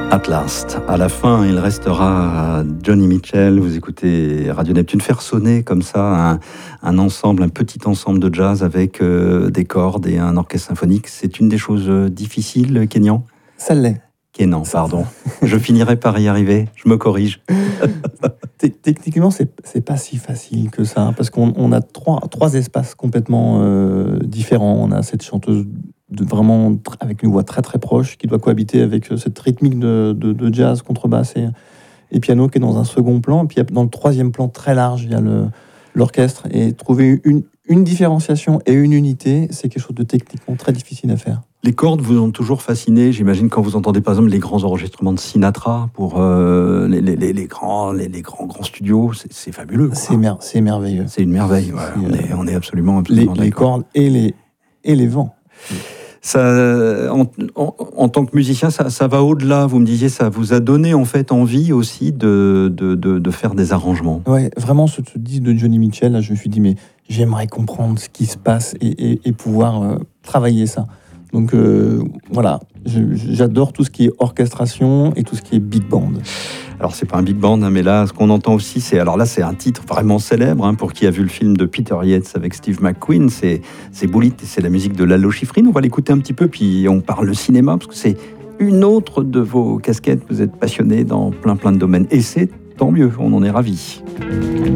At Last. À la fin, il restera Johnny Mitchell. Vous écoutez Radio Neptune faire sonner comme ça un ensemble, un petit ensemble de jazz avec des cordes et un orchestre symphonique. C'est une des choses difficiles, Kenyan ? Ça l'est. Kenan, pardon. Je finirai par y arriver. Je me corrige. Techniquement, c'est pas si facile que ça, parce qu'on a trois espaces complètement différents. On a cette chanteuse vraiment avec une voix très très proche qui doit cohabiter avec cette rythmique de jazz, contrebasse et piano qui est dans un second plan. Et puis dans le troisième plan très large, il y a l'orchestre. Et trouver une différenciation et une unité, c'est quelque chose de techniquement très difficile à faire. Les cordes vous ont toujours fasciné, j'imagine, quand vous entendez par exemple les grands enregistrements de Sinatra pour les grands studios, c'est fabuleux. C'est merveilleux. C'est une merveille. Voilà. On est absolument les cordes et les vents. Ça, en tant que musicien, ça va au-delà. Vous me disiez, ça vous a donné en fait envie aussi de faire des arrangements. Ouais, vraiment ce disque de Johnny Mitchell, là, je me suis dit mais j'aimerais comprendre ce qui se passe et pouvoir travailler ça. Donc voilà, j'adore tout ce qui est orchestration et tout ce qui est big band. Alors c'est pas un big band, mais là ce qu'on entend aussi, c'est un titre vraiment célèbre pour qui a vu le film de Peter Yates avec Steve McQueen, c'est Bullitt et c'est la musique de Lalo Schifrin. On va l'écouter un petit peu, puis on parle cinéma parce que c'est une autre de vos casquettes. Vous êtes passionné dans plein de domaines et c'est tant mieux, on en est ravis.